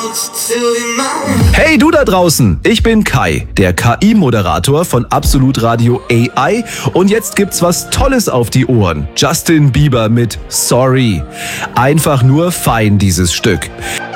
Hey du da draußen, ich bin Kai, der KI-Moderator von Absolut Radio AI und jetzt gibt's was Tolles auf die Ohren. Justin Bieber mit Sorry. Einfach nur fein dieses Stück.